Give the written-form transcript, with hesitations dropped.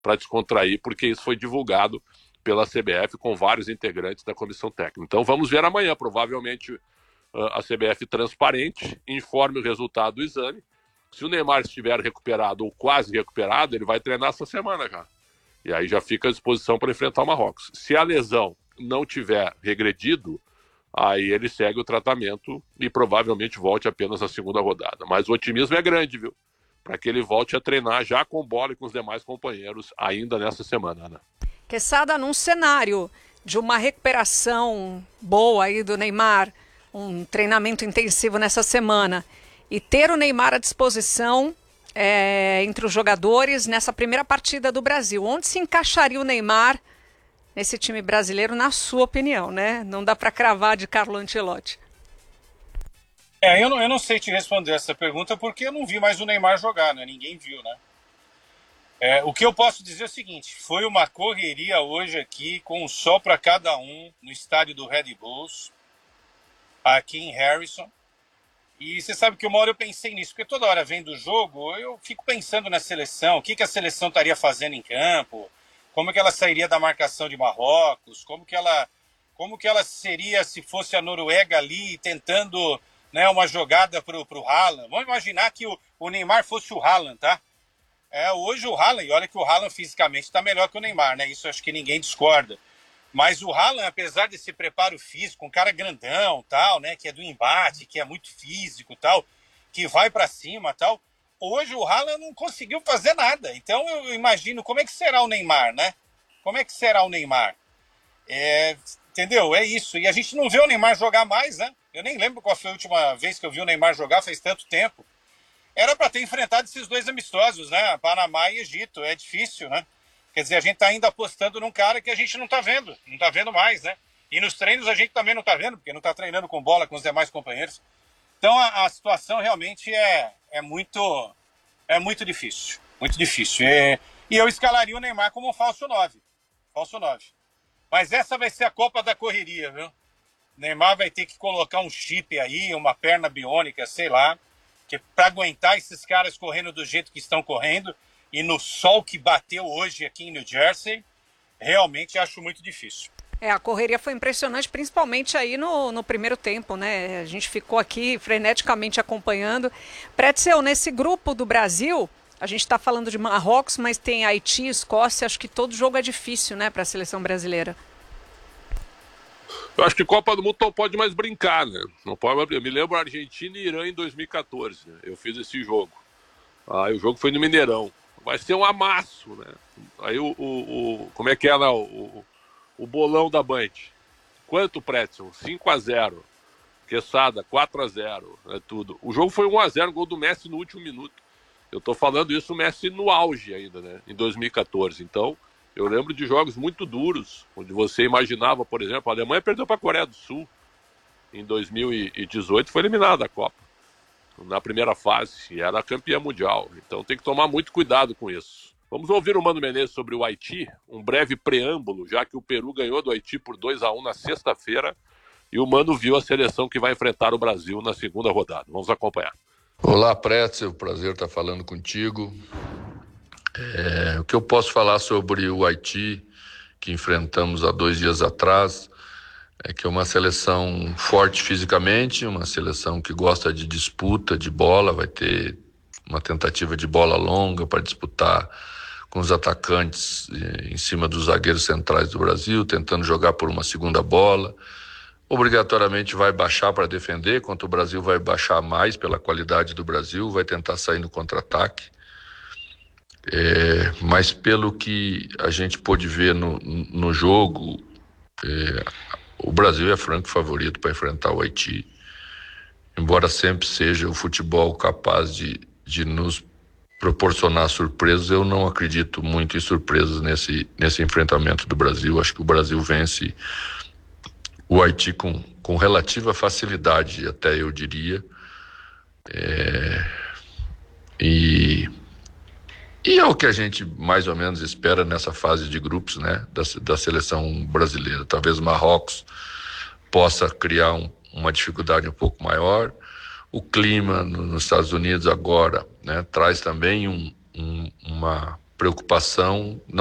para descontrair, porque isso foi divulgado pela CBF com vários integrantes da comissão técnica. Então vamos ver amanhã, provavelmente a CBF transparente, informe o resultado do exame. Se o Neymar estiver recuperado ou quase recuperado, ele vai treinar essa semana já. E aí já fica à disposição para enfrentar o Marrocos. Se a lesão não tiver regredido, aí ele segue o tratamento e provavelmente volte apenas na segunda rodada. Mas o otimismo é grande, viu? Para que ele volte a treinar já com bola e com os demais companheiros ainda nessa semana, Ana. Quesada, num cenário de uma recuperação boa aí do Neymar, um treinamento intensivo nessa semana, e ter o Neymar à disposição entre os jogadores nessa primeira partida do Brasil, onde se encaixaria o Neymar nesse time brasileiro, na sua opinião, né? Não dá para cravar de Carlo Ancelotti. Eu não sei te responder essa pergunta porque eu não vi mais o Neymar jogar, né? Ninguém viu, né? O que eu posso dizer é o seguinte, foi uma correria hoje aqui, com um só para cada um, no estádio do Red Bulls, aqui em Harrison. E você sabe que uma hora eu pensei nisso, porque toda hora vendo o jogo, eu fico pensando na seleção, o que a seleção estaria fazendo em campo, como que ela sairia da marcação de Marrocos, como que ela seria se fosse a Noruega ali tentando, né, uma jogada pro Haaland. Vamos imaginar que o Neymar fosse o Haaland, tá? Hoje o Haaland, e olha que o Haaland fisicamente está melhor que o Neymar, né? Isso acho que ninguém discorda. Mas o Haaland, apesar desse preparo físico, um cara grandão, tal, né, que é do embate, que é muito físico, tal, que vai para cima, tal, hoje o Haaland não conseguiu fazer nada. Então eu imagino como é que será o Neymar, né? Como é que será o Neymar? Entendeu? É isso. E a gente não vê o Neymar jogar mais, né? Eu nem lembro qual foi a última vez que eu vi o Neymar jogar, faz tanto tempo. Era para ter enfrentado esses dois amistosos, né? Panamá e Egito. É difícil, né? Quer dizer, a gente está ainda apostando num cara que a gente não está vendo mais, né? E nos treinos a gente também não está vendo, porque não está treinando com bola com os demais companheiros. Então a situação realmente é muito difícil, muito difícil. E eu escalaria o Neymar como um falso 9. Mas essa vai ser a Copa da Correria, viu? O Neymar vai ter que colocar um chip aí, uma perna biônica, sei lá, que para aguentar esses caras correndo do jeito que estão correndo e no sol que bateu hoje aqui em New Jersey, realmente acho muito difícil. A correria foi impressionante, principalmente aí no primeiro tempo, né? A gente ficou aqui freneticamente acompanhando. Pretzel, nesse grupo do Brasil, a gente está falando de Marrocos, mas tem Haiti, Escócia, acho que todo jogo é difícil, né, para a seleção brasileira. Eu acho que Copa do Mundo não pode mais brincar, né? Não pode. Eu me lembro Argentina e Irã em 2014, né? Eu fiz esse jogo. Aí o jogo foi no Mineirão. Vai ser um amasso, né? Aí como é que é lá o bolão da Band? Quanto, Pretzel? 5-0. Quesada, 4-0. É tudo. O jogo foi 1-0, gol do Messi no último minuto. Eu tô falando isso, o Messi no auge ainda, né? Em 2014. Então, eu lembro de jogos muito duros, onde você imaginava, por exemplo, a Alemanha perdeu para a Coreia do Sul em 2018, foi eliminada da Copa na primeira fase, e era campeã mundial. Então tem que tomar muito cuidado com isso. Vamos ouvir o Mano Menezes sobre o Haiti, um breve preâmbulo, já que o Peru ganhou do Haiti por 2-1 na sexta-feira, e o Mano viu a seleção que vai enfrentar o Brasil na segunda rodada. Vamos acompanhar. Olá, Pretzel, prazer estar falando contigo. O que eu posso falar sobre o Haiti, que enfrentamos há 2 dias atrás, é que é uma seleção forte fisicamente, uma seleção que gosta de disputa de bola, vai ter uma tentativa de bola longa para disputar com os atacantes em cima dos zagueiros centrais do Brasil, tentando jogar por uma segunda bola. Obrigatoriamente vai baixar para defender, enquanto o Brasil vai baixar mais pela qualidade do Brasil, vai tentar sair no contra-ataque. Mas pelo que a gente pôde ver no jogo, o Brasil é franco favorito para enfrentar o Haiti. Embora sempre seja o futebol capaz de nos proporcionar surpresas, eu não acredito muito em surpresas nesse enfrentamento do Brasil. Acho que o Brasil vence o Haiti com relativa facilidade, até eu diria. E é o que a gente mais ou menos espera nessa fase de grupos, né, da seleção brasileira. Talvez Marrocos possa criar uma dificuldade um pouco maior. O clima nos Estados Unidos agora, né, traz também uma preocupação